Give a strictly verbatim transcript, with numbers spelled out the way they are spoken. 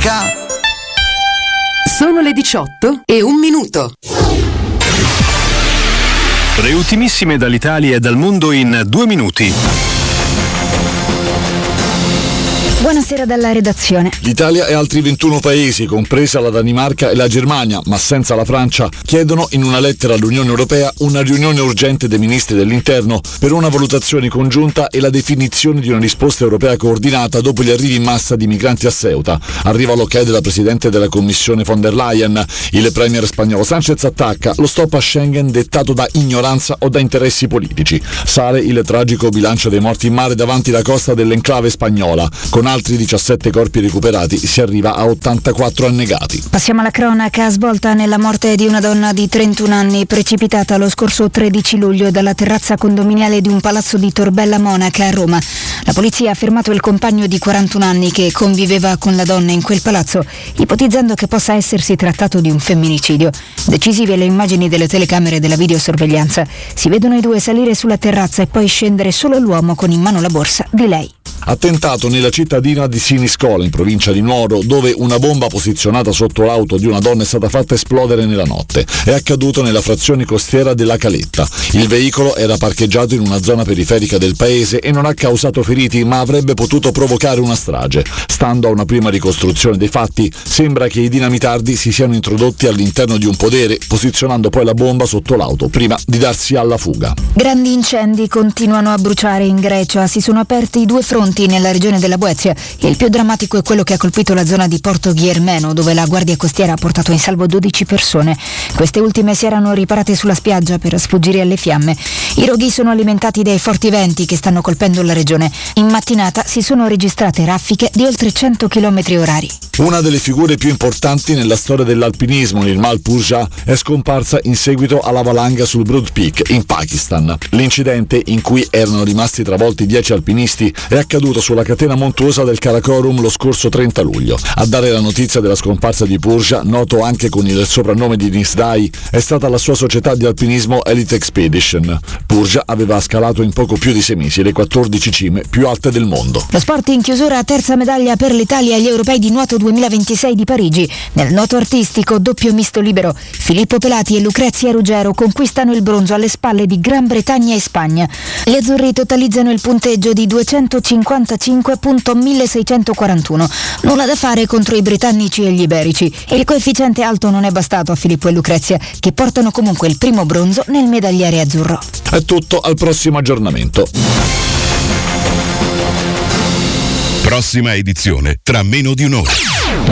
musica. Sono le diciotto e un minuto. Le ultimissime dall'Italia e dal mondo in due minuti. Buonasera dalla redazione. L'Italia e altri ventuno paesi, compresa la Danimarca e la Germania, ma senza la Francia, chiedono in una lettera all'Unione Europea una riunione urgente dei ministri dell'interno per una valutazione congiunta e la definizione di una risposta europea coordinata dopo gli arrivi in massa di migranti a Ceuta. Arriva l'ok della Presidente della Commissione von der Leyen. Il premier spagnolo Sánchez attacca lo stop a Schengen dettato da ignoranza o da interessi politici. Sale il tragico bilancio dei morti in mare davanti la costa dell'enclave spagnola. Con altri diciassette corpi recuperati si arriva a ottantaquattro annegati. Passiamo alla cronaca. Svolta nella morte di una donna di trentuno anni precipitata lo scorso tredici luglio dalla terrazza condominiale di un palazzo di Torbella Monaca a Roma. La polizia ha fermato il compagno di quarantuno anni che conviveva con la donna in quel palazzo, ipotizzando che possa essersi trattato di un femminicidio. Decisive le immagini delle telecamere della videosorveglianza. Si vedono i due salire sulla terrazza e poi scendere solo l'uomo con in mano la borsa di lei. Attentato nella cittadina di Siniscola, in provincia di Nuoro, dove una bomba posizionata sotto l'auto di una donna è stata fatta esplodere nella notte. È accaduto nella frazione costiera della Caletta. Il veicolo era parcheggiato in una zona periferica del paese e non ha causato feriti, ma avrebbe potuto provocare una strage. Stando a una prima ricostruzione dei fatti, sembra che i dinamitardi si siano introdotti all'interno di un podere, posizionando poi la bomba sotto l'auto, prima di darsi alla fuga. Grandi incendi continuano a bruciare in Grecia. Si sono aperti due fronti nella regione della Boezia. Il più drammatico è quello che ha colpito la zona di Porto Ghermeno, dove la guardia costiera ha portato in salvo dodici persone. Queste ultime si erano riparate sulla spiaggia per sfuggire alle fiamme. I roghi sono alimentati dai forti venti che stanno colpendo la regione. In mattinata si sono registrate raffiche di oltre cento chilometri orari. Una delle figure più importanti nella storia dell'alpinismo, Nirmal Purja, è scomparsa in seguito alla valanga sul Broad Peak in Pakistan. L'incidente, in cui erano rimasti travolti dieci alpinisti, è accaduto sulla catena montuosa del Karakorum lo scorso trenta luglio. A dare la notizia della scomparsa di Purja, noto anche con il soprannome di Nisdai, è stata la sua società di alpinismo Elite Expedition. Purja aveva scalato in poco più di sei mesi le quattordici cime più alte del mondo. Lo sport in chiusura, terza medaglia per l'Italia agli europei di nuoto duemilaventisei di Parigi. Nel nuoto artistico doppio misto libero, Filippo Pelati e Lucrezia Ruggero conquistano il bronzo alle spalle di Gran Bretagna e Spagna. Gli azzurri totalizzano il punteggio di duecentocinquantacinque virgola milleseicentoquarantuno. Nulla da fare contro i britannici e gli iberici. Il coefficiente alto non è bastato a Filippo e Lucrezia, che portano comunque il primo bronzo nel medagliere azzurro. È tutto, al prossimo aggiornamento. Prossima edizione tra meno di un'ora.